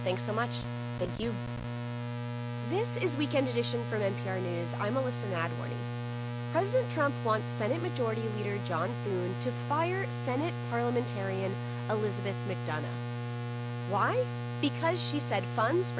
Thanks so much. Thank you. This is Weekend Edition from NPR News. I'm Alyssa Nadworny. President Trump wants Senate Majority Leader John Thune to fire Senate parliamentarian Elizabeth McDonough. Why? Because she said funds for